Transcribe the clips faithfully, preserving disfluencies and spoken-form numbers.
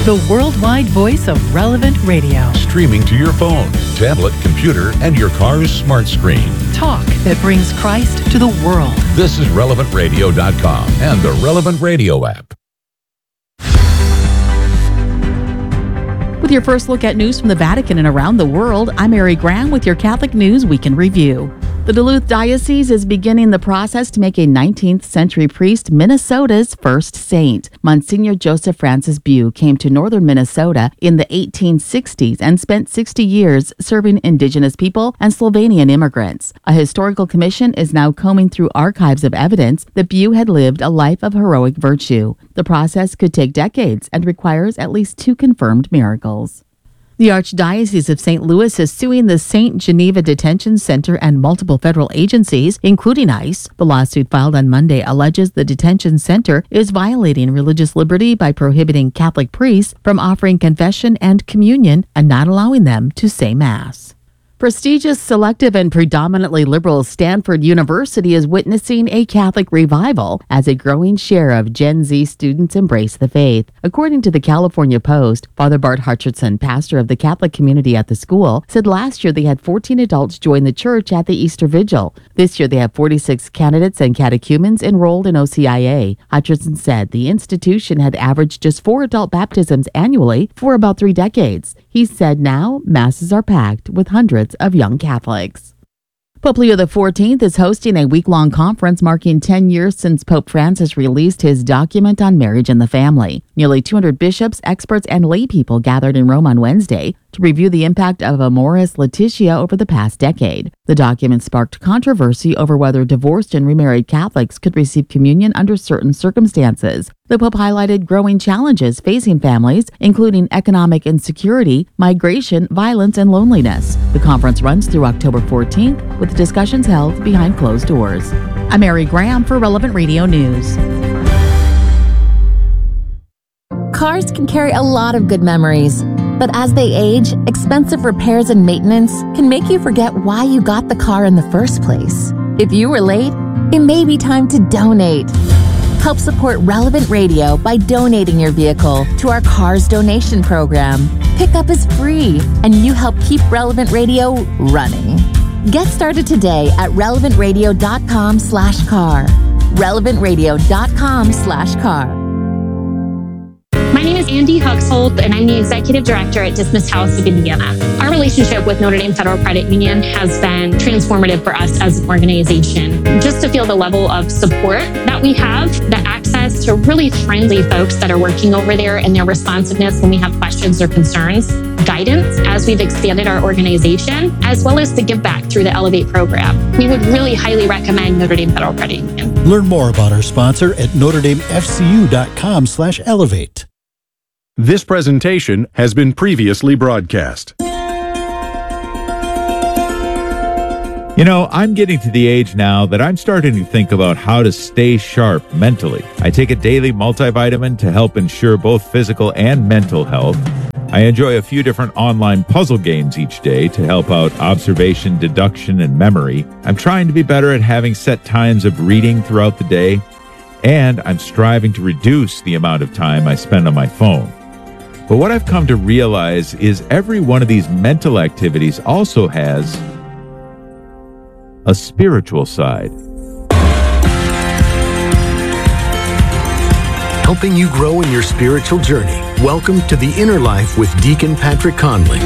the worldwide voice of Relevant Radio. Streaming to your phone, tablet, computer, and your car's smart screen. Talk that brings Christ to the world. This is relevant radio dot com and the Relevant Radio app. With your first look at news from the Vatican and around the world, I'm Mary Graham with your Catholic News Weekend Review. The Duluth Diocese is beginning the process to make a nineteenth century priest Minnesota's first saint. Monsignor Joseph Francis Bew came to northern Minnesota in the eighteen sixties and spent sixty years serving indigenous people and Slovenian immigrants. A historical commission is now combing through archives of evidence that Bew had lived a life of heroic virtue. The process could take decades and requires at least two confirmed miracles. The Archdiocese of Saint Louis is suing the Saint Geneva Detention Center and multiple federal agencies, including ICE. The lawsuit filed on Monday alleges the detention center is violating religious liberty by prohibiting Catholic priests from offering confession and communion and not allowing them to say Mass. Prestigious, selective, and predominantly liberal Stanford University is witnessing a Catholic revival as a growing share of Gen Z students embrace the faith. According to the California Post, Father Bart Hutcherson, pastor of the Catholic community at the school, said last year they had fourteen adults join the church at the Easter Vigil. This year they have forty-six candidates and catechumens enrolled in O C I A. Hutcherson said the institution had averaged just four adult baptisms annually for about three decades. He said now masses are packed with hundreds of young Catholics. Pope Leo the fourteenth is hosting a week-long conference marking ten years since Pope Francis released his document on marriage and the family. Nearly two hundred bishops, experts, and lay people gathered in Rome on Wednesday to review the impact of Amoris Laetitia over the past decade. The document sparked controversy over whether divorced and remarried Catholics could receive communion under certain circumstances. The Pope highlighted growing challenges facing families, including economic insecurity, migration, violence, and loneliness. The conference runs through October fourteenth, with discussions held behind closed doors. I'm Mary Graham for Relevant Radio News. Cars can carry a lot of good memories, but as they age, expensive repairs and maintenance can make you forget why you got the car in the first place. If you were late, it may be time to donate. Help support Relevant Radio by donating your vehicle to our Cars Donation Program. Pickup is free, and you help keep Relevant Radio running. Get started today at relevant radio dot com slash car. relevant radio dot com slash car. My name is Andy Huxhold, and I'm the Executive Director at Dismissed House of Indiana. Our relationship with Notre Dame Federal Credit Union has been transformative for us as an organization. Just to feel the level of support that we have, the access to really friendly folks that are working over there and their responsiveness when we have questions or concerns, guidance as we've expanded our organization, as well as the give back through the Elevate program. We would really highly recommend Notre Dame Federal Credit Union. Learn more about our sponsor at notre dame f c u dot com slash elevate. This presentation has been previously broadcast. You know, I'm getting to the age now that I'm starting to think about how to stay sharp mentally. I take a daily multivitamin to help ensure both physical and mental health. I enjoy a few different online puzzle games each day to help out observation, deduction, and memory. I'm trying to be better at having set times of reading throughout the day, and I'm striving to reduce the amount of time I spend on my phone. But what I've come to realize is every one of these mental activities also has a spiritual side. Helping you grow in your spiritual journey. Welcome to The Inner Life with Deacon Patrick Conley.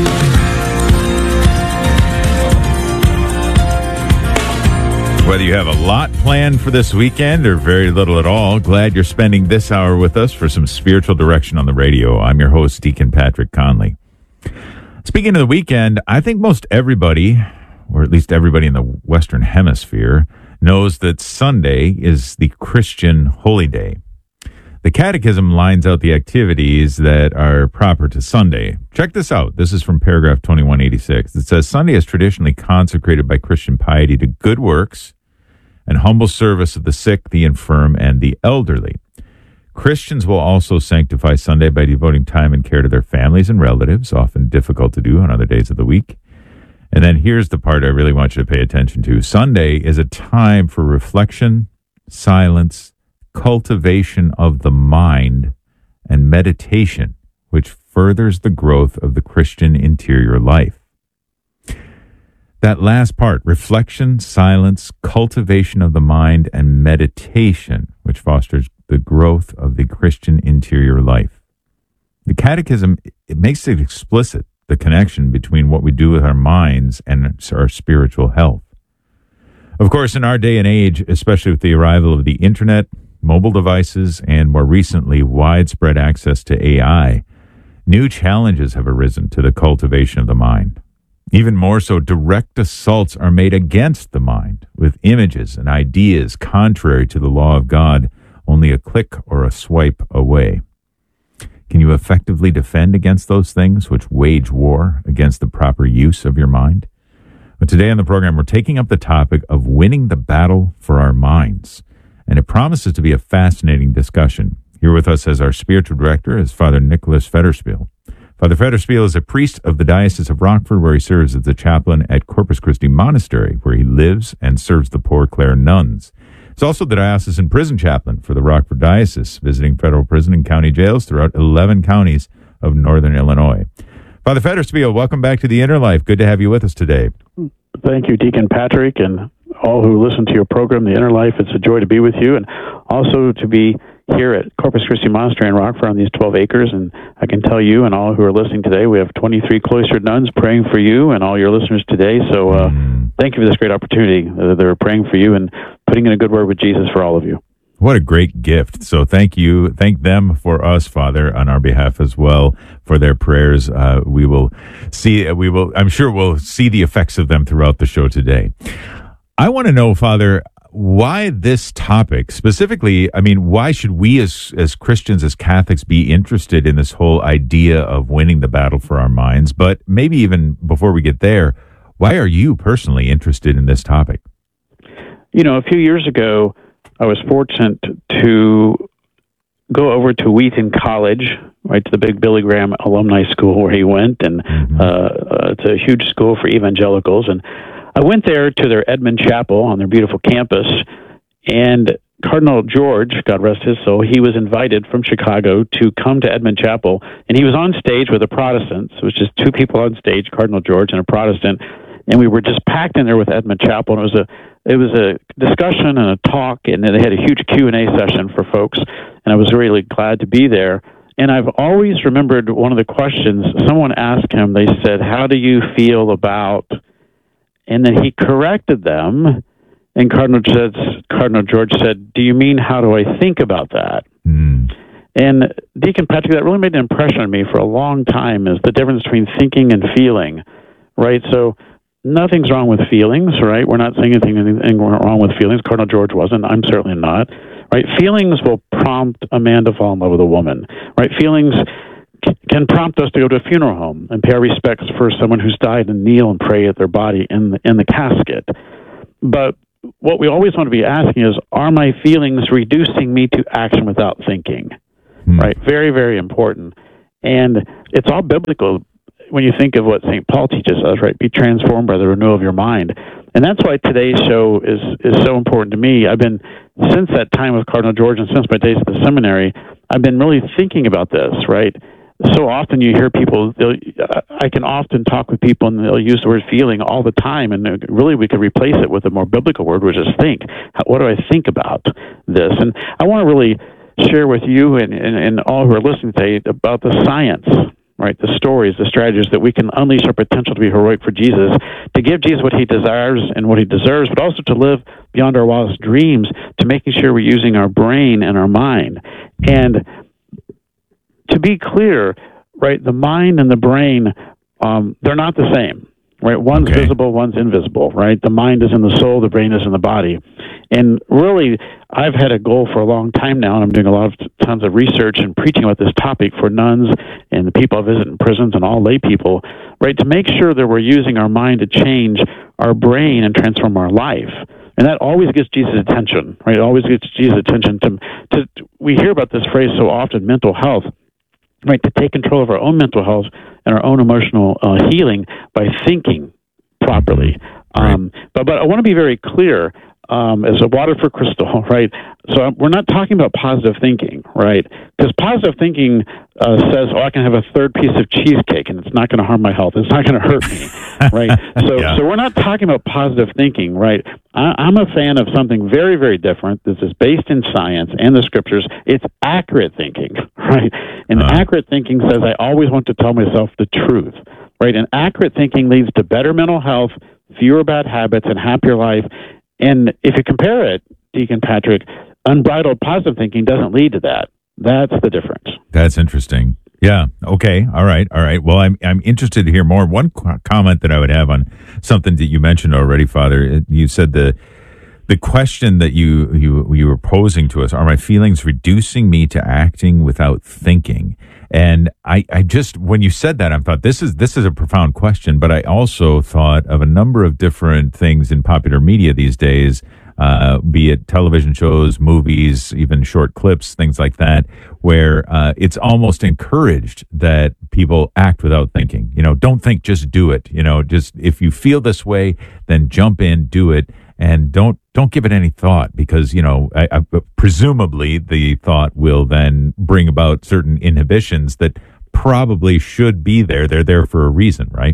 Whether you have a lot planned for this weekend or very little at all, glad you're spending this hour with us for some spiritual direction on the radio. I'm your host, Deacon Patrick Conley. Speaking of the weekend, I think most everybody, or at least everybody in the Western Hemisphere, knows that Sunday is the Christian holy day. The Catechism lines out the activities that are proper to Sunday. Check this out. This is from paragraph twenty-one eighty-six. It says, Sunday is traditionally consecrated by Christian piety to good works and humble service of the sick, the infirm, and the elderly. Christians will also sanctify Sunday by devoting time and care to their families and relatives, often difficult to do on other days of the week. And then here's the part I really want you to pay attention to. Sunday is a time for reflection, silence, cultivation of the mind, and meditation which furthers the growth of the Christian interior life. That last part, reflection, silence, cultivation of the mind, and meditation, which fosters the growth of the Christian interior life. The Catechism, it makes it explicit, the connection between what we do with our minds and our spiritual health. Of course, in our day and age, especially with the arrival of the internet, mobile devices, and more recently, widespread access to A I, new challenges have arisen to the cultivation of the mind. Even more so, direct assaults are made against the mind with images and ideas contrary to the law of God, only a click or a swipe away. Can you effectively defend against those things which wage war against the proper use of your mind? But today on the program, we're taking up the topic of winning the battle for our minds, and it promises to be a fascinating discussion. Here with us as our spiritual director is Father Nicholas Federspiel. Father Federspiel is a priest of the Diocese of Rockford, where he serves as the chaplain at Corpus Christi Monastery, where he lives and serves the Poor Clare nuns. He's also the diocesan prison chaplain for the Rockford Diocese, visiting federal prison and county jails throughout eleven counties of northern Illinois. Father Federspiel, welcome back to The Inner Life. Good to have you with us today. Thank you, Deacon Patrick, and all who listen to your program, The Inner Life. It's a joy to be with you, and also to be here at Corpus Christi Monastery in Rockford on these twelve acres. And I can tell you and all who are listening today, we have twenty-three cloistered nuns praying for you and all your listeners today. So uh, mm. thank you for this great opportunity. Uh, they're praying for you and putting in a good word with Jesus for all of you. What a great gift. So thank you. Thank them for us, Father, on our behalf as well, for their prayers. Uh, we will see, we will, I'm sure we'll see the effects of them throughout the show today. I want to know, Father, why this topic specifically. I mean, why should we as as Christians, as Catholics, be interested in this whole idea of winning the battle for our minds? But maybe even before we get there, why are you personally interested in this topic? You know, a few years ago, I was fortunate to go over to Wheaton College, right, to the big Billy Graham Alumni School where he went, and mm-hmm. uh, it's a huge school for evangelicals. And I went there to their Edmund Chapel on their beautiful campus, and Cardinal George, God rest his soul, he was invited from Chicago to come to Edmund Chapel, and he was on stage with the Protestants. It was just two people on stage, Cardinal George and a Protestant, and we were just packed in there with Edmund Chapel, and it was a it was a discussion and a talk, and then they had a huge Q and A session for folks, and I was really glad to be there. And I've always remembered one of the questions, someone asked him, they said, "How do you feel about..." And then he corrected them, and Cardinal, said, Cardinal George said, "Do you mean, how do I think about that?" Mm. And Deacon Patrick, that really made an impression on me for a long time, is the difference between thinking and feeling, right? So nothing's wrong with feelings, right? We're not saying anything, anything wrong with feelings. Cardinal George wasn't. I'm certainly not, right? Feelings will prompt a man to fall in love with a woman, right? Feelings can prompt us to go to a funeral home and pay our respects for someone who's died and kneel and pray at their body in the, in the casket. But what we always want to be asking is, are my feelings reducing me to action without thinking? Hmm. Right? Very, very important. And it's all biblical when you think of what Saint Paul teaches us, right? Be transformed by the renewal of your mind. And that's why today's show is, is so important to me. I've been, since that time with Cardinal George and since my days at the seminary, I've been really thinking about this, right? So often you hear people, I can often talk with people and they'll use the word feeling all the time, and really we could replace it with a more biblical word, which is think. What do I think about this? And I want to really share with you and, and, and all who are listening today about the science, right? The stories, the strategies that we can unleash our potential to be heroic for Jesus, to give Jesus what he desires and what he deserves, but also to live beyond our wildest dreams, to making sure we're using our brain and our mind. And to be clear, right, the mind and the brain, um, they're not the same, right? One's okay. visible, one's invisible, right? The mind is in the soul, the brain is in the body. And really, I've had a goal for a long time now, and I'm doing a lot of tons of research and preaching about this topic for nuns and the people I visit in prisons and all lay people, right, to make sure that we're using our mind to change our brain and transform our life. And that always gets Jesus' attention, right? It always gets Jesus' attention. To, to, we hear about this phrase so often, mental health, right, to take control of our own mental health and our own emotional uh, healing by thinking properly. Right. Um, but, but I want to be very clear. um, as a water for crystal, right? So we're not talking about positive thinking, right? Because positive thinking uh, says, oh, I can have a third piece of cheesecake and it's not going to harm my health. It's not going to hurt me, right? So, yeah. so we're not talking about positive thinking, right? I, I'm a fan of something very, very different. This is based in science and the scriptures. It's accurate thinking, right? And uh. accurate thinking says I always want to tell myself the truth, right? And accurate thinking leads to better mental health, fewer bad habits, and happier life. And if you compare it, Deacon Patrick, unbridled positive thinking doesn't lead to that. That's the difference. That's interesting. Yeah. Okay. All right. All right. Well, I'm I'm interested to hear more. One qu- comment that I would have on something that you mentioned already, Father. You said the the question that you you you were posing to us: are my feelings reducing me to acting without thinking? And I, I just, when you said that, I thought this is this is a profound question. But I also thought of a number of different things in popular media these days. Uh, be it television shows, movies, even short clips, things like that, where uh, it's almost encouraged that people act without thinking. You know, don't think, just do it. You know, just if you feel this way, then jump in, do it, and don't don't give it any thought because, you know, I, I, presumably the thought will then bring about certain inhibitions that probably should be there. They're there for a reason, right?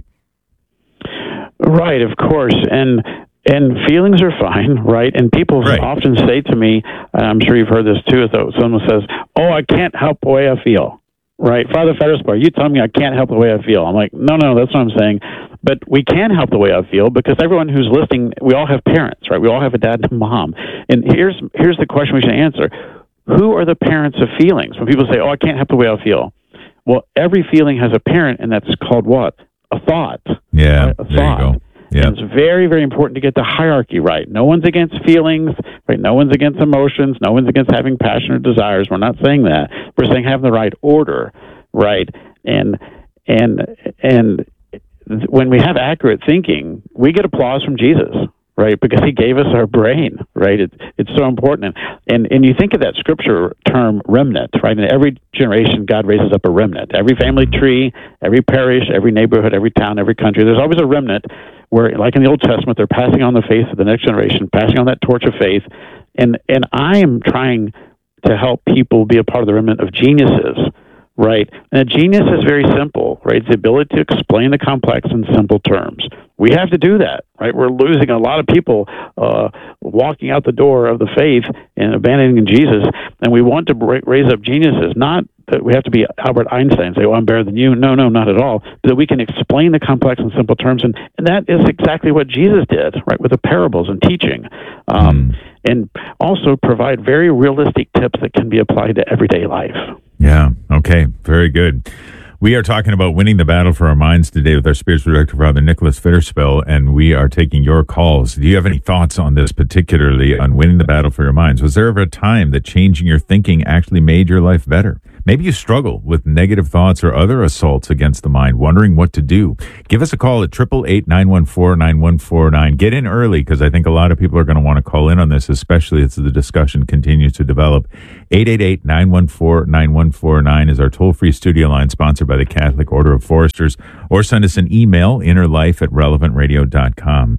Right, of course, and. And feelings are fine, right? And people right. often say to me, and I'm sure you've heard this too, though someone says, oh, I can't help the way I feel, right? Father Fettersbar, you tell me I can't help the way I feel. I'm like, no, no, that's what I'm saying. But we can help the way I feel because everyone who's listening, we all have parents, right? We all have a dad and a mom. And here's here's the question we should answer. Who are the parents of feelings? When people say, oh, I can't help the way I feel. Well, every feeling has a parent, and that's called what? A thought. Yeah, right? A there thought. you go. Yeah. It's very, very important to get the hierarchy right. No one's against feelings, right? No one's against emotions. No one's against having passion or desires. We're not saying that. We're saying having the right order, right? And and and when we have accurate thinking, we get applause from Jesus, right? Because he gave us our brain, right? It's it's so important. And, and and you think of that scripture term remnant, right? In every generation, God raises up a remnant. Every family tree, every parish, every neighborhood, every town, every country, there's always a remnant where, like in the Old Testament, they're passing on the faith to the next generation, passing on that torch of faith. And and I am trying to help people be a part of the remnant of geniuses, right? And a genius is very simple, right? It's the ability to explain the complex in simple terms. We have to do that, right? We're losing a lot of people uh, walking out the door of the faith and abandoning Jesus, and we want to bra- raise up geniuses, not that we have to be Albert Einstein and say, oh, I'm better than you. No, no, not at all. But that we can explain the complex in simple terms, and, and that is exactly what Jesus did, right, with the parables and teaching. Um, mm. And also provide very realistic tips that can be applied to everyday life. Yeah, okay, very good. We are talking about winning the battle for our minds today with our spiritual director, Father Nicholas Fitterspell, and we are taking your calls. Do you have any thoughts on this, particularly on winning the battle for your minds? Was there ever a time that changing your thinking actually made your life better? Maybe you struggle with negative thoughts or other assaults against the mind, wondering what to do. Give us a call at eight eight eight, nine one four, nine one four nine. Get in early because I think a lot of people are going to want to call in on this, especially as the discussion continues to develop. eight eight eight, nine one four, nine one four nine is our toll-free studio line sponsored by the Catholic Order of Foresters, or send us an email, innerlife at relevant radio dot com.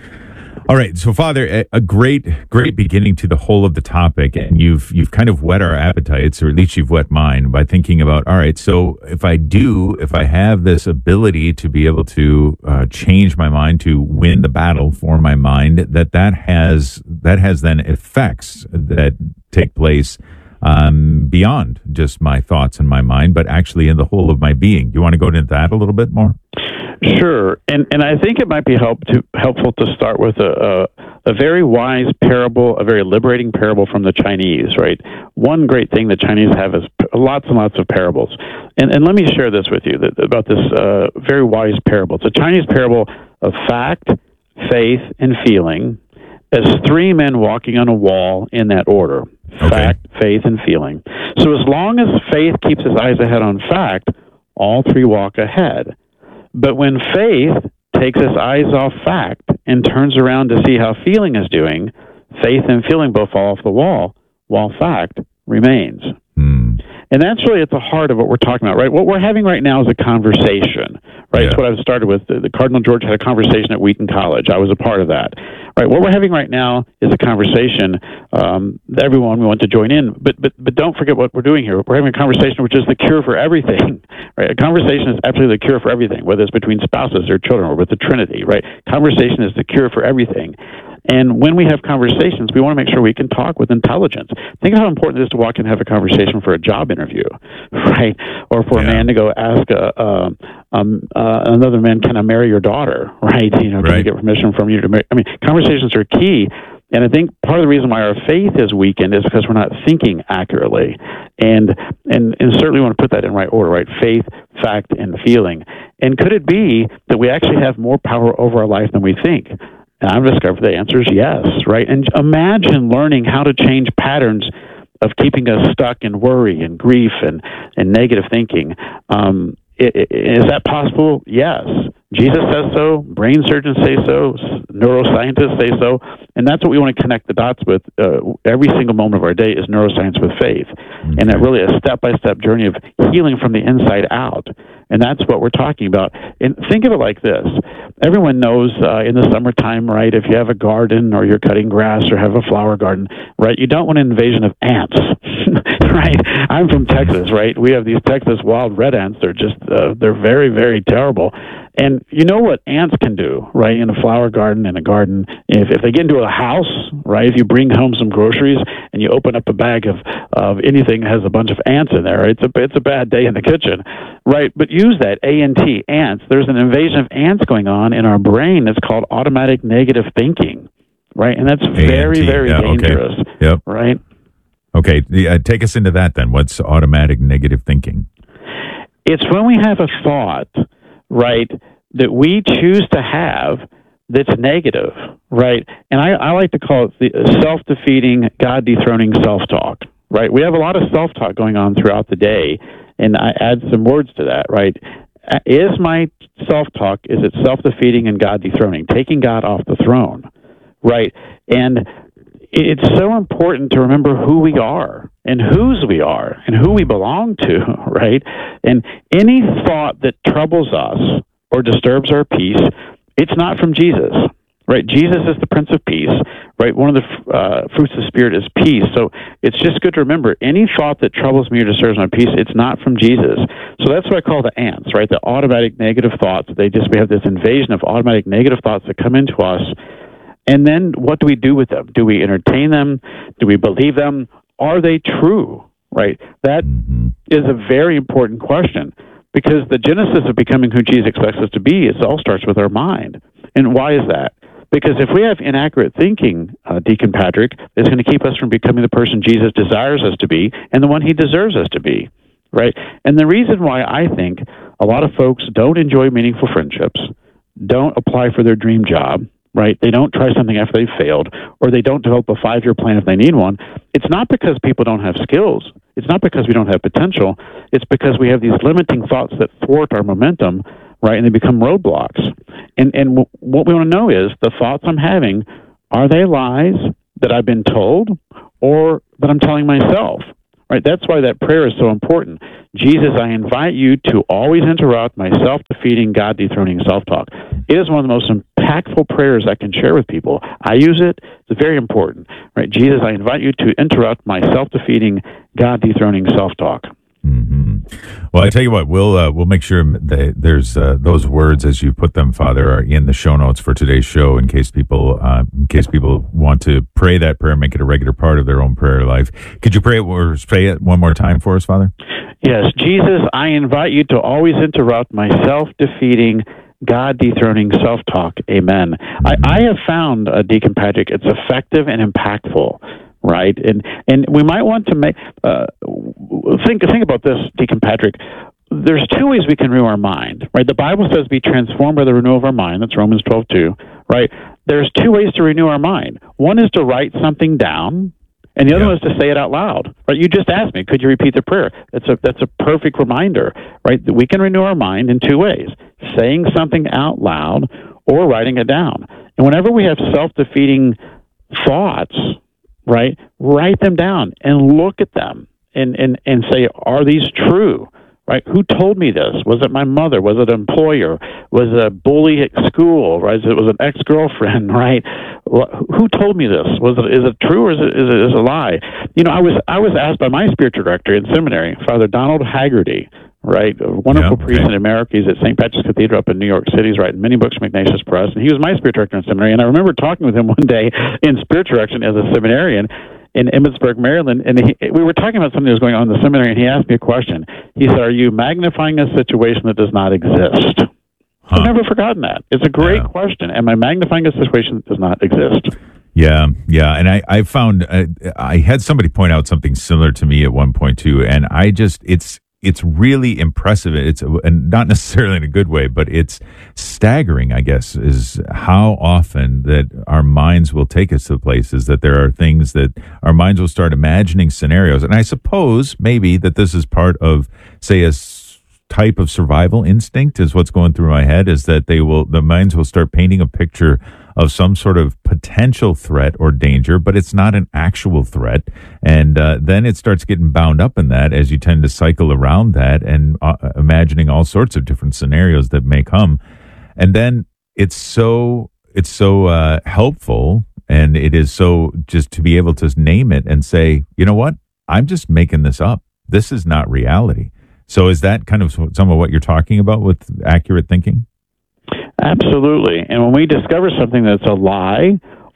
All right, so Father, a, a great, great beginning to the whole of the topic, and you've you've kind of whet our appetites, or at least you've whet mine, by thinking about, all right, so if I do, if I have this ability to be able to uh, change my mind, to win the battle for my mind, that that has that has then effects that take place um, beyond just my thoughts and my mind, but actually in the whole of my being. Do you want to go into that a little bit more? Sure, and and I think it might be help to, helpful to start with a, a a very wise parable, a very liberating parable from the Chinese. Right, one great thing the Chinese have is lots and lots of parables, and and let me share this with you that, about this uh, very wise parable. It's a Chinese parable of fact, faith, and feeling, as three men walking on a wall in that order: okay. fact, faith, and feeling. So as long as faith keeps his eyes ahead on fact, all three walk ahead. But when faith takes its eyes off fact and turns around to see how feeling is doing, faith and feeling both fall off the wall, while fact remains. Hmm. And that's really at the heart of what we're talking about, right? What we're having right now is a conversation, right? Yeah. It's what I started with. The, the Cardinal George had a conversation at Wheaton College. I was a part of that, right? What we're having right now is a conversation um, that everyone we want to join in, but but but don't forget what we're doing here. We're having a conversation which is the cure for everything, right? A conversation is absolutely the cure for everything, whether it's between spouses or children or with the Trinity, right? Conversation is the cure for everything. And when we have conversations, we want to make sure we can talk with intelligence. Think of how important it is to walk in and have a conversation for a job interview, right? Or for yeah. a man to go ask a, uh, um, uh, another man, can I marry your daughter, right? You know, can right. I get permission from you to marry? I mean, conversations are key. And I think part of the reason why our faith is weakened is because we're not thinking accurately. And, and, and certainly we want to put that in right order, right? Faith, fact, and feeling. And could it be that we actually have more power over our life than we think? And I've discovered the answer is yes, right? And imagine learning how to change patterns of keeping us stuck in worry and grief and, and negative thinking. Um, it, it, is that possible? Yes. Jesus says so, brain surgeons say so, neuroscientists say so, and that's what we want to connect the dots with. Uh, every single moment of our day is neuroscience with faith, okay. and that really a step-by-step journey of healing from the inside out, and that's what we're talking about. And think of it like this. Everyone knows uh, in the summertime, right, if you have a garden or you're cutting grass or have a flower garden, right, you don't want an invasion of ants, right? I'm from Texas, right? We have these Texas wild red ants. They're just, uh, they're very, very terrible. And you know what ants can do, right, in a flower garden, in a garden, if, if they get into a house, right, if you bring home some groceries and you open up a bag of, of anything that has a bunch of ants in there, it's a, it's a bad day in the kitchen, right? But use that, A N T, ants. There's an invasion of ants going on in our brain that's called automatic negative thinking, right? And that's very, A N T, very yeah, dangerous, okay. Yep. right? Okay, uh, take us into that then. What's automatic negative thinking? It's when we have a thought, right, that we choose to have that's negative, right? And I, I like to call it the self-defeating, God-dethroning self-talk, right? We have a lot of self-talk going on throughout the day, and I add some words to that, right? Is my self-talk, is it self-defeating and God-dethroning, taking God off the throne, right? And it's so important to remember who we are and whose we are and who we belong to, right? And any thought that troubles us or disturbs our peace, it's not from Jesus, right? Jesus is the Prince of Peace, right? One of the uh, fruits of the Spirit is peace. So it's just good to remember any thought that troubles me or disturbs my peace, it's not from Jesus. So that's what I call the ants, right? The automatic negative thoughts. They just, we have this invasion of automatic negative thoughts that come into us. And then what do we do with them? Do we entertain them? Do we believe them? Are they true, right? That is a very important question, because the genesis of becoming who Jesus expects us to be, it all starts with our mind. And why is that? Because if we have inaccurate thinking, uh, Deacon Patrick, it's going to keep us from becoming the person Jesus desires us to be and the one he deserves us to be, right? And the reason why I think a lot of folks don't enjoy meaningful friendships, don't apply for their dream job, right? They don't try something after they've failed, or they don't develop a five-year plan if they need one. It's not because people don't have skills. It's not because we don't have potential. It's because we have these limiting thoughts that thwart our momentum, right? And they become roadblocks. And and w- what we want to know is the thoughts I'm having, are they lies that I've been told or that I'm telling myself? Right? That's why that prayer is so important. Jesus, I invite you to always interrupt my self-defeating, God-dethroning self-talk. It is one of the most impactful prayers I can share with people. I use it. It's very important. Right? Jesus, I invite you to interrupt my self-defeating, God-dethroning self-talk. Mm-hmm. Well, I tell you what, we'll uh, we'll make sure that there's uh, those words as you put them, Father, are in the show notes for today's show in case people uh, in case people want to pray that prayer, make it a regular part of their own prayer life. Could you pray it or say it one more time for us, Father? Yes, Jesus, I invite you to always interrupt my self-defeating, God-dethroning self-talk. Amen. Mm-hmm. I, I have found, uh, Deacon Patrick, it's effective and impactful. Right, and and we might want to make uh, think think about this, Deacon Patrick. There's two ways we can renew our mind. Right, the Bible says, "Be transformed by the renewal of our mind." That's Romans twelve two. Right, there's two ways to renew our mind. One is to write something down, and the other yeah. one is to say it out loud. Right, you just asked me, could you repeat the prayer? That's a that's a perfect reminder. Right, that we can renew our mind in two ways: saying something out loud or writing it down. And whenever we have self-defeating thoughts, right, write them down and look at them and, and, and say, are these true? right? Who told me this? Was it my mother? Was it an employer? Was it a bully at school? Right? Was it was an ex-girlfriend? Right? Who told me this? Was it is it true or is it is it, is it a lie? You know, I was I was asked by my spiritual director in seminary, Father Donald Haggerty, right, a wonderful yeah, priest okay. in America. He's at Saint Patrick's Cathedral up in New York City. He's writing many books from Ignatius Press, and he was my spiritual director in seminary. And I remember talking with him one day in spiritual direction as a seminarian in Emmitsburg, Maryland, and he, we were talking about something that was going on in the seminary, and he asked me a question. He said, "Are you magnifying a situation that does not exist?" Huh. I've never forgotten that. It's a great yeah. question. Am I magnifying a situation that does not exist? Yeah, yeah, and I, I found uh, I had somebody point out something similar to me at one point too, and I just it's it's really impressive. It's and not necessarily in a good way, but it's staggering, I guess, is how often that our minds will take us to places that there are things that our minds will start imagining scenarios, and I suppose maybe that this is part of, say, a type of survival instinct is what's going through my head, is that they will the minds will start painting a picture of some sort of potential threat or danger, but it's not an actual threat. And uh, then it starts getting bound up in that as you tend to cycle around that and uh, imagining all sorts of different scenarios that may come. And then it's so it's so uh, helpful, and it is so just to be able to name it and say, you know what, I'm just making this up. This is not reality. So is that kind of some of what you're talking about with accurate thinking? Absolutely. And when we discover something that's a lie,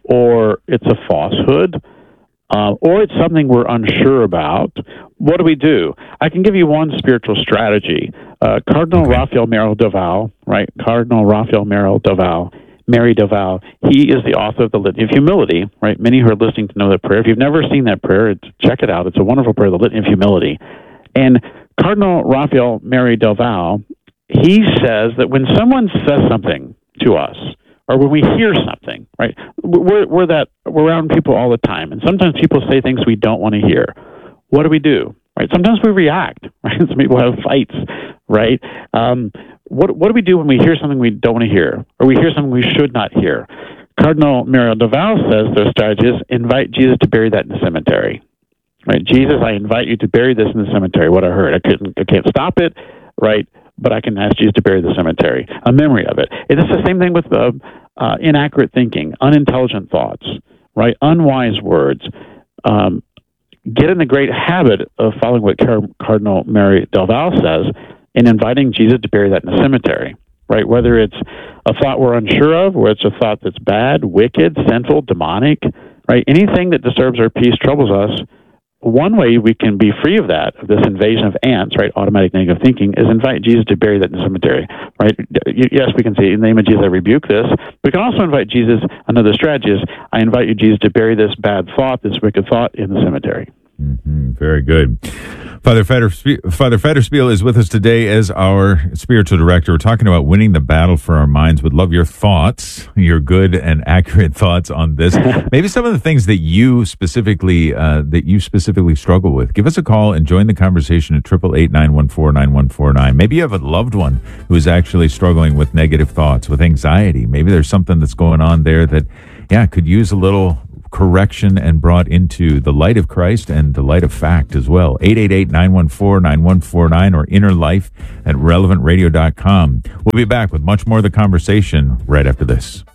or it's a falsehood, uh, or it's something we're unsure about, what do we do? I can give you one spiritual strategy. Uh, Cardinal okay. Raphael Merrill Doval, right? Cardinal Raphael Merrill Doval, Mary Doval, he is the author of the Litany of Humility, right? Many who are listening to know that prayer. If you've never seen that prayer, it's, check it out. It's a wonderful prayer, the Litany of Humility. And Cardinal Raphael Mary Doval, he says that when someone says something to us, or when we hear something, right, we're, we're that we're around people all the time, and sometimes people say things we don't want to hear. What do we do? Right? Sometimes we react. Right? Some people have fights. Right? Um, what what do we do when we hear something we don't want to hear, or we hear something we should not hear? Cardinal Mary Doval says their strategy is invite Jesus to bury that in the cemetery. Right? Jesus, I invite you to bury this in the cemetery. What I heard, I couldn't, I can't stop it. Right? But I can ask Jesus to bury the cemetery, a memory of it. It's the same thing with uh, uh, inaccurate thinking, unintelligent thoughts, right? Unwise words. Um, get in the great habit of following what Car- Cardinal Mary Doval says and inviting Jesus to bury that in the cemetery, right? Whether it's a thought we're unsure of, or it's a thought that's bad, wicked, sinful, demonic, right? Anything that disturbs our peace, troubles us. One way we can be free of that, of this invasion of ants, right, automatic negative thinking, is invite Jesus to bury that in the cemetery, right? Yes, we can say, in the name of Jesus, I rebuke this. We can also invite Jesus, another strategy is, I invite you, Jesus, to bury this bad thought, this wicked thought in the cemetery. Mm-hmm. Very good. Father Federspiel, Father Federspiel is with us today as our spiritual director. We're talking about winning the battle for our minds. Would love your thoughts, your good and accurate thoughts on this. Maybe some of the things that you specifically uh, that you specifically struggle with. Give us a call and join the conversation at triple eight nine one four nine one four nine. Maybe you have a loved one who is actually struggling with negative thoughts, with anxiety. Maybe there's something that's going on there that, yeah, could use a little correction and brought into the light of Christ and the light of fact as well. eight eight eight nine one four nine one four nine or inner life at relevant radio dot com. We'll be back with much more of the conversation right after this.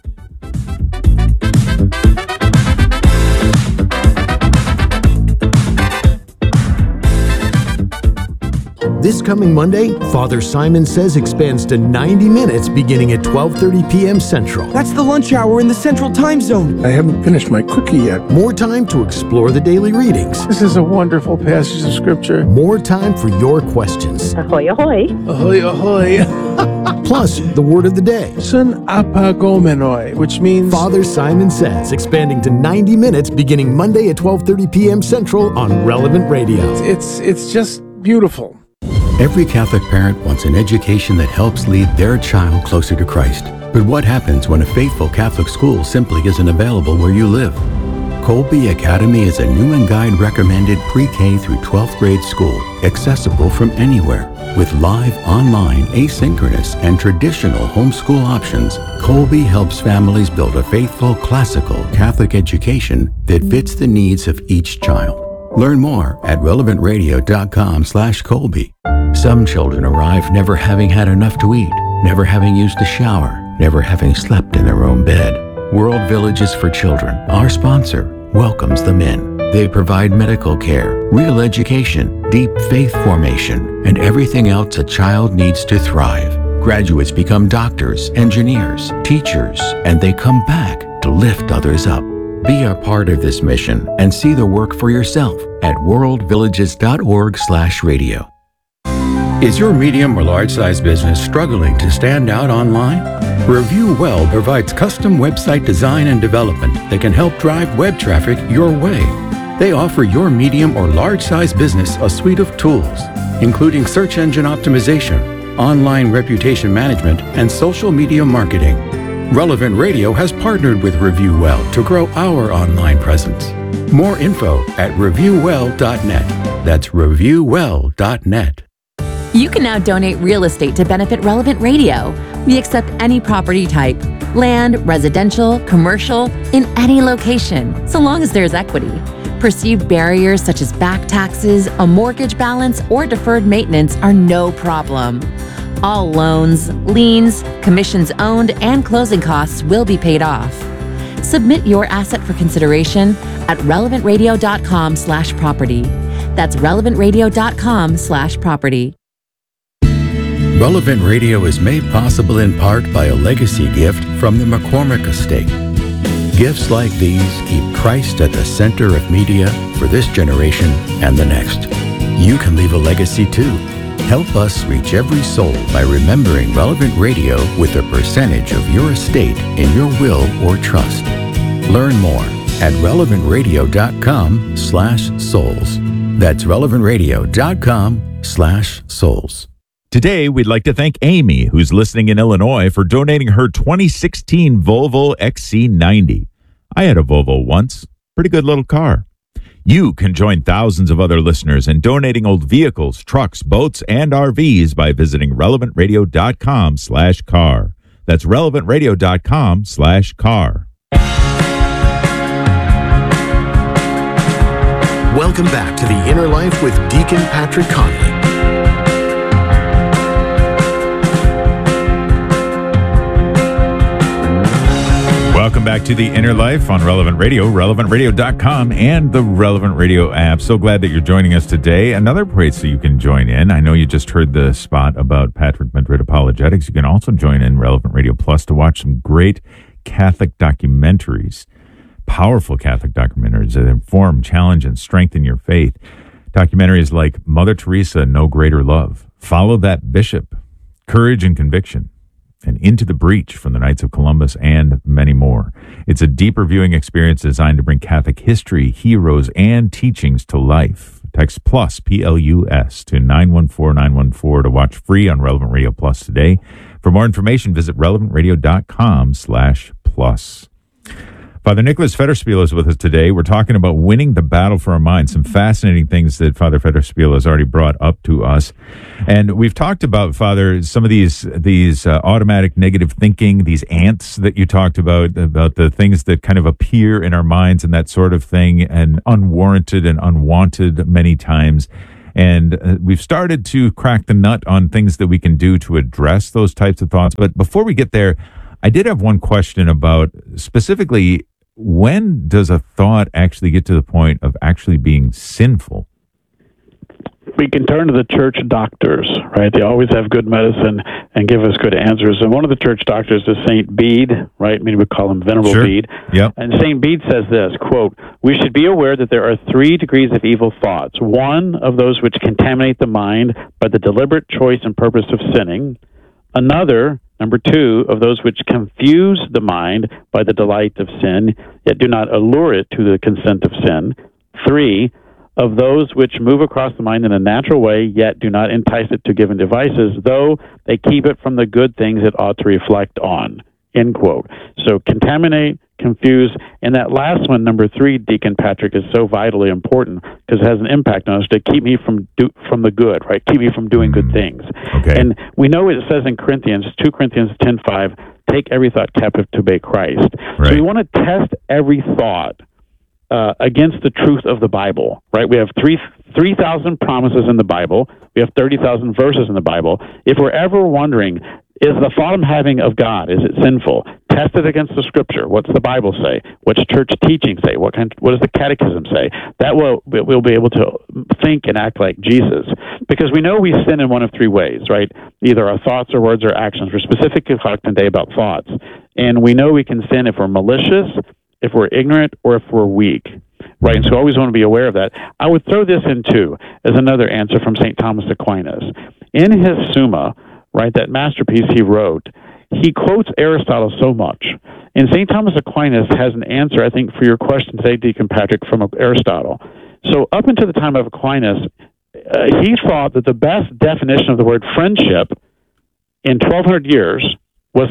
This coming Monday, Father Simon Says expands to ninety minutes beginning at twelve thirty p.m. Central. That's the lunch hour in the Central Time Zone. I haven't finished my cookie yet. More time to explore the daily readings. This is a wonderful passage of Scripture. More time for your questions. Ahoy, ahoy. Ahoy, ahoy. Plus, the word of the day. Sun apagomenoi, which means... Father Simon Says, expanding to ninety minutes beginning Monday at twelve thirty p.m. Central on Relevant Radio. It's, it's just beautiful. Every Catholic parent wants an education that helps lead their child closer to Christ. But what happens when a faithful Catholic school simply isn't available where you live? Colby Academy is a new and guide recommended pre-K through twelfth grade school, accessible from anywhere. With live, online, asynchronous, and traditional homeschool options, Colby helps families build a faithful, classical Catholic education that fits the needs of each child. Learn more at relevant radio dot com slash Colby. Some children arrive never having had enough to eat, never having used a shower, never having slept in their own bed. World Villages for Children, our sponsor, welcomes them in. They provide medical care, real education, deep faith formation, and everything else a child needs to thrive. Graduates become doctors, engineers, teachers, and they come back to lift others up. Be a part of this mission and see the work for yourself at worldvillages.org slash radio. Is your medium or large-size business struggling to stand out online? Review Well provides custom website design and development that can help drive web traffic your way. They offer your medium or large-size business a suite of tools, including search engine optimization, online reputation management, and social media marketing. Relevant Radio has partnered with Review Well to grow our online presence. More info at review well dot net. That's review well dot net. You can now donate real estate to benefit Relevant Radio. We accept any property type, land, residential, commercial, in any location, so long as there's equity. Perceived barriers such as back taxes, a mortgage balance, or deferred maintenance are no problem. All loans, liens, commissions owned, and closing costs will be paid off. Submit your asset for consideration at relevant radio dot com slash property. That's relevant radio dot com slash property. Relevant Radio is made possible in part by a legacy gift from the McCormick Estate. Gifts like these keep Christ at the center of media for this generation and the next. You can leave a legacy too. Help us reach every soul by remembering Relevant Radio with a percentage of your estate in your will or trust. Learn more at relevant radio dot com slash souls. That's relevant radio dot com slash souls. Today, we'd like to thank Amy, who's listening in Illinois, for donating her twenty sixteen Volvo X C ninety. I had a Volvo once. Pretty good little car. You can join thousands of other listeners in donating old vehicles, trucks, boats, and R Vs by visiting relevant radio dot com slash car. That's relevant radio dot com slash car. Welcome back to The Inner Life with Deacon Patrick Conley. Welcome back to The Inner Life on Relevant Radio, relevant radio dot com, and the Relevant Radio app. So glad that you're joining us today. Another place that you can join in. I know you just heard the spot about Patrick Madrid Apologetics. You can also join in Relevant Radio Plus to watch some great Catholic documentaries, powerful Catholic documentaries that inform, challenge, and strengthen your faith. Documentaries like Mother Teresa, No Greater Love, Follow That Bishop, Courage and Conviction, and Into the Breach from the Knights of Columbus, and many more. It's a deeper viewing experience designed to bring Catholic history, heroes, and teachings to life. Text PLUS, P L U S, to nine one four nine one four to watch free on Relevant Radio Plus today. For more information, visit relevant radio dot com slash plus. Father Nicholas Federspiel is with us today. We're talking about winning the battle for our minds. Some fascinating things that Father Federspiel has already brought up to us. And we've talked about, Father, some of these these uh, automatic negative thinking, these ants that you talked about, about the things that kind of appear in our minds and that sort of thing, and unwarranted and unwanted many times. And uh, we've started to crack the nut on things that we can do to address those types of thoughts. But before we get there, I did have one question about specifically, when does a thought actually get to the point of actually being sinful? We can turn to the church doctors, right? They always have good medicine and give us good answers. And one of the church doctors is Saint Bede, right? I mean, we call him Venerable Sure. Bede. Yep. And Saint Bede says this, quote, "We should be aware that there are three degrees of evil thoughts. One of those which contaminate the mind by the deliberate choice and purpose of sinning. Another, number two, of those which confuse the mind by the delight of sin, yet do not allure it to the consent of sin. Three, of those which move across the mind in a natural way, yet do not entice it to given devices, though they keep it from the good things it ought to reflect on." End quote. So contaminate, confuse, and that last one, number three, Deacon Patrick, is so vitally important because it has an impact on us to keep me from do, from the good, right? Keep me from doing good things. Okay. And we know it says in Corinthians, two Corinthians ten five, take every thought captive to obey Christ. Right. So we want to test every thought uh, against the truth of the Bible, right? We have three three thousand promises in the Bible. We have thirty thousand verses in the Bible. If we're ever wondering, is the thought I'm having of God, is it sinful? Test it against the Scripture. What's the Bible say? What's church teaching say? What kind? What does the Catechism say? That will we'll be able to think and act like Jesus, because we know we sin in one of three ways, right? Either our thoughts or words or actions. We're specifically talking today about thoughts, and we know we can sin if we're malicious, if we're ignorant, or if we're weak. Right, and so we always want to be aware of that. I would throw this in, too, as another answer from Saint Thomas Aquinas. In his Summa, right, that masterpiece he wrote, he quotes Aristotle so much. And Saint Thomas Aquinas has an answer, I think, for your question today, Deacon Patrick, from Aristotle. So up until the time of Aquinas, uh, he thought that the best definition of the word friendship in twelve hundred years was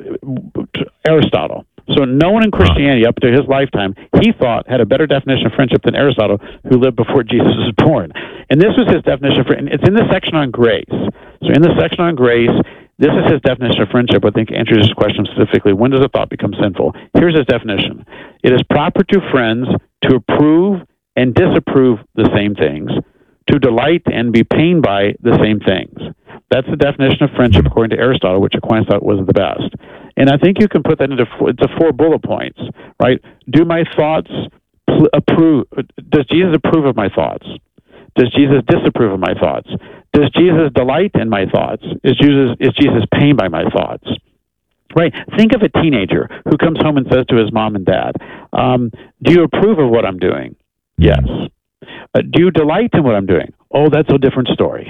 Aristotle. So no one in Christianity up to his lifetime, he thought, had a better definition of friendship than Aristotle, who lived before Jesus was born. And this was his definition for, and it's in the section on grace. So in the section on grace, this is his definition of friendship. I think answers this question specifically. When does a thought become sinful? Here's his definition. It is proper to friends to approve and disapprove the same things, to delight and be pained by the same things. That's the definition of friendship according to Aristotle, which Aquinas thought was the best. And I think you can put that into four, into four bullet points, right? Do my thoughts pl- approve? Does Jesus approve of my thoughts? Does Jesus disapprove of my thoughts? Does Jesus delight in my thoughts? Is Jesus is Jesus pained by my thoughts? Right? Think of a teenager who comes home and says to his mom and dad, um, "Do you approve of what I'm doing?" Yes. Uh, do you delight in what I'm doing? Oh, that's a different story.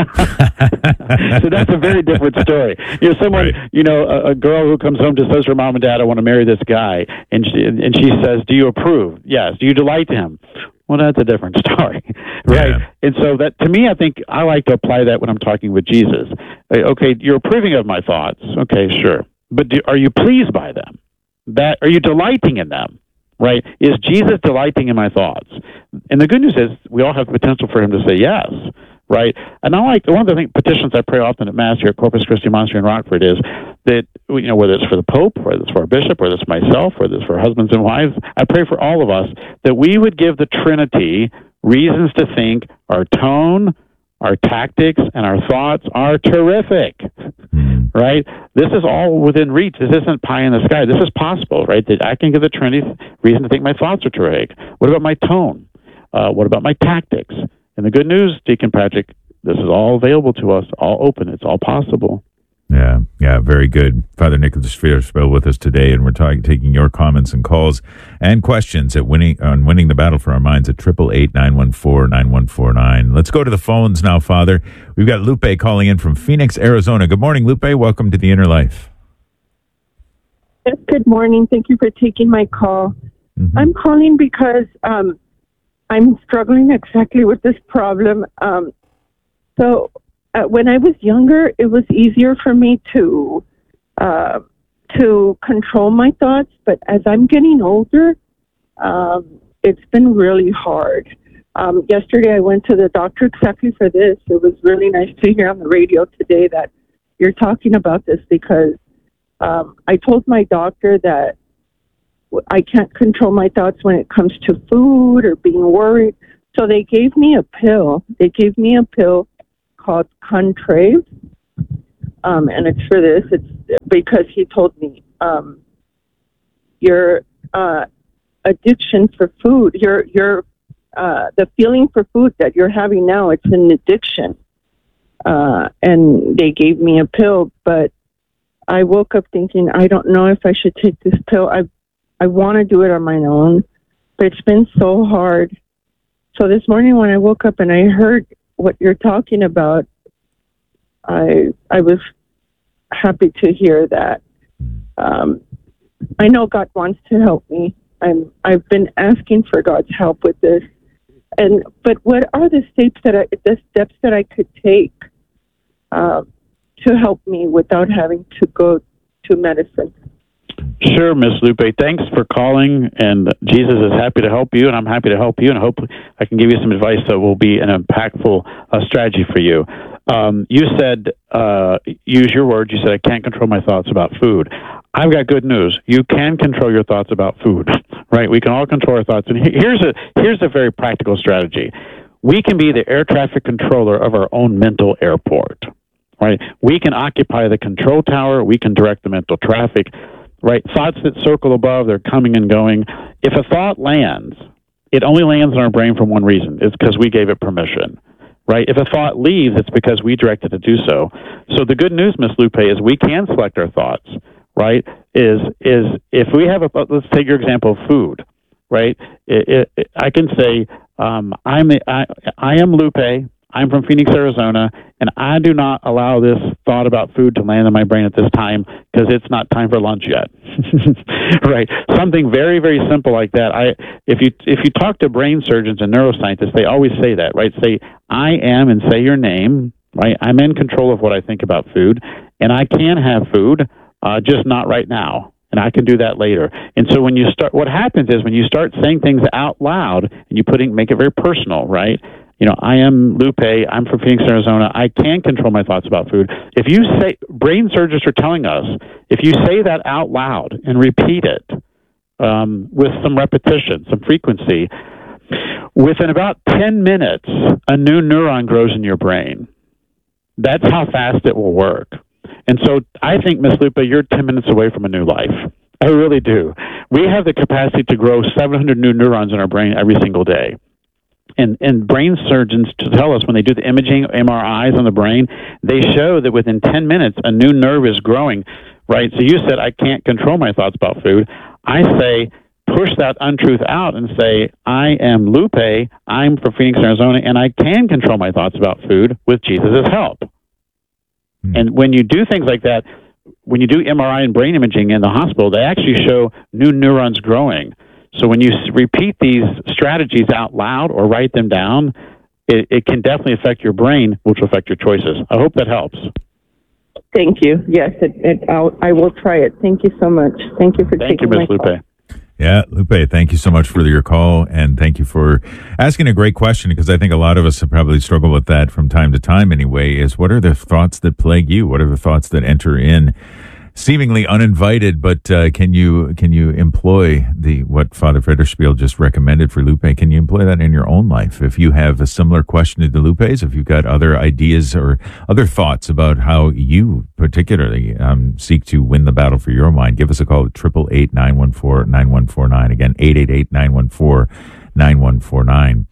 So that's a very different story. You know, someone, right. you know, a, a girl who comes home to says to her mom and dad, "I want to marry this guy," and she, and she says, "Do you approve?" Yes. Do you delight in him? Well, that's a different story, right? Yeah. And so that, to me, I think I like to apply that when I'm talking with Jesus. Okay, you're approving of my thoughts. Okay, sure, but do, are you pleased by them? That are you delighting in them? Right? Is Jesus delighting in my thoughts? And the good news is we all have the potential for him to say yes, right? And I like, one of the things, petitions I pray often at Mass here at Corpus Christi Monastery in Rockford is that, you know, whether it's for the Pope, whether it's for our bishop, whether it's for myself, whether it's for husbands and wives, I pray for all of us that we would give the Trinity reasons to think our tone, our tactics, and our thoughts are terrific, right? This is all within reach. This isn't pie in the sky. This is possible, right? That I can give the Trinity reason to think my thoughts are terrific. What about my tone? Uh, what about my tactics? And the good news, Deacon Patrick, this is all available to us, all open. It's all possible. Yeah, yeah, very good. Father Nicholas Fierspel with us today, and we're talking, taking your comments and calls and questions at winning on winning the battle for our minds at triple eight nine one four nine one four nine. Let's go to the phones now, Father. We've got Lupe calling in from Phoenix, Arizona. Good morning, Lupe. Welcome to the Inner Life. Yes, good morning. Thank you for taking my call. Mm-hmm. I'm calling because um, I'm struggling exactly with this problem. Um, so. Uh, when I was younger, it was easier for me to uh, to control my thoughts. But as I'm getting older, um, it's been really hard. Um, yesterday, I went to the doctor exactly for this. It was really nice to hear on the radio today that you're talking about this, because um, I told my doctor that I can't control my thoughts when it comes to food or being worried. So they gave me a pill. They gave me a pill called Contrave, um, and it's for this. It's because he told me um, your uh, addiction for food, your your uh, the feeling for food that you're having now, it's an addiction. Uh, and they gave me a pill, but I woke up thinking, I don't know if I should take this pill. I I want to do it on my own, but it's been so hard. So this morning when I woke up and I heard what you're talking about, I I was happy to hear that. Um, I know God wants to help me. I'm I've been asking for God's help with this, and but what are the steps that I the steps that I could take uh, to help me without having to go to medicine? Sure, Miss Lupe. Thanks for calling, and Jesus is happy to help you, and I'm happy to help you, and I hope I can give you some advice that will be an impactful uh, strategy for you. Um, you said, uh, use your words, you said, I can't control my thoughts about food. I've got good news. You can control your thoughts about food, right? We can all control our thoughts, and here's a, here's a very practical strategy. we can be the air traffic controller of our own mental airport, right? We can occupy the control tower. We can direct the mental traffic, right? Thoughts that circle above, they're coming and going. If a thought lands, it only lands in our brain for one reason. It's because we gave it permission, right? If a thought leaves, it's because we directed it to do so. So the good news, Miss Lupe, is we can select our thoughts, right? Is is if we have a, let's take your example of food, right? It, it, I can say, um, I'm a, I, I am Lupe. I'm from Phoenix, Arizona, and I do not allow this thought about food to land in my brain at this time because it's not time for lunch yet. Right? Something very, very simple like that. I, if you if you talk to brain surgeons and neuroscientists, they always say that, right? Say, I am, and say your name, right? I'm in control of what I think about food, and I can have food, uh, just not right now. And I can do that later. And so when you start, what happens is when you start saying things out loud and you putting make it very personal, right? You know, I am Lupe. I'm from Phoenix, Arizona. I can control my thoughts about food. If you say, brain surgeons are telling us, if you say that out loud and repeat it um, with some repetition, some frequency, within about ten minutes, a new neuron grows in your brain. That's how fast it will work. And so I think, Miss Lupe, you're ten minutes away from a new life. I really do. We have the capacity to grow seven hundred new neurons in our brain every single day. And, and brain surgeons to tell us when they do the imaging, M R Is on the brain, they show that within ten minutes, a new nerve is growing, right? So you said, I can't control my thoughts about food. I say, push that untruth out and say, I am Lupe, I'm from Phoenix, Arizona, and I can control my thoughts about food with Jesus' help. Mm. And when you do things like that, when you do M R I and brain imaging in the hospital, they actually show new neurons growing. So when you repeat these strategies out loud or write them down, it, it can definitely affect your brain, which will affect your choices. I hope that helps. Thank you. Yes, it, it, I'll, I will try it. Thank you so much. Thank you for Thank taking you, my Miz call. Lupe. Yeah, Lupe, thank you so much for your call, and thank you for asking a great question, because I think a lot of us have probably struggled with that from time to time anyway, is what are the thoughts that plague you? What are the thoughts that enter in seemingly uninvited, but uh, can you can you employ the what Father Federspiel just recommended for Lupe? Can you employ that in your own life? If you have a similar question to Lupe's, if you've got other ideas or other thoughts about how you particularly um, seek to win the battle for your mind, give us a call at eight eight eight, nine one four, nine one four nine. Again, eight eight eight, nine one four, nine one four nine.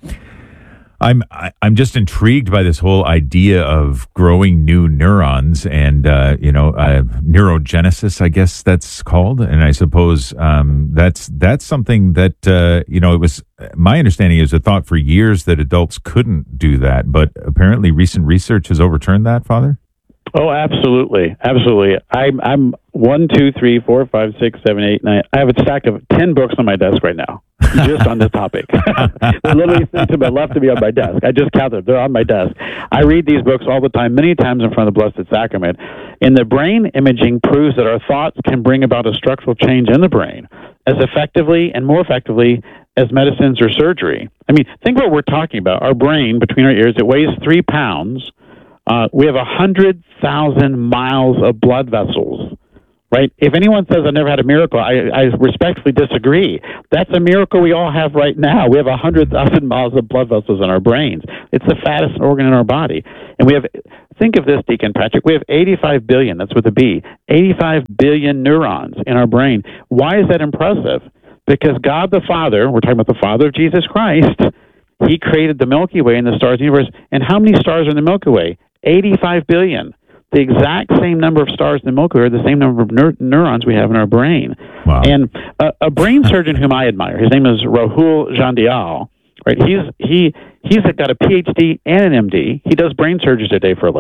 I'm I, I'm just intrigued by this whole idea of growing new neurons and uh, you know uh, neurogenesis, I guess that's called, and I suppose um, that's that's something that uh, you know it was my understanding is a thought for years that adults couldn't do that, but apparently recent research has overturned that, Father. Oh, absolutely, absolutely. I'm I'm one, two, three, four, five, six, seven, eight, nine. I have a stack of ten books on my desk right now, just on this topic. They're literally sitting to my left to me on my desk. I just counted; they're on my desk. I read these books all the time, many times in front of the Blessed Sacrament. And the brain imaging proves that our thoughts can bring about a structural change in the brain as effectively and more effectively as medicines or surgery. I mean, think what we're talking about. Our brain, between our ears, it weighs three pounds. Uh, we have one hundred thousand miles of blood vessels, right? If anyone says I never had a miracle, I, I respectfully disagree. That's a miracle we all have right now. We have one hundred thousand miles of blood vessels in our brains. It's the fattest organ in our body. And we have, think of this, Deacon Patrick, we have eighty-five billion, that's with a B, eighty-five billion neurons in our brain. Why is that impressive? Because God the Father, we're talking about the Father of Jesus Christ, He created the Milky Way and the stars of the universe. And how many stars are in the Milky Way? eighty-five billion. The exact same number of stars in the Milky Way are the same number of neur- neurons we have in our brain. Wow. And a, a brain surgeon whom I admire, his name is Rahul Jandial, right? He's he he's got a P H D and an M D. He does brain surgery today for a living.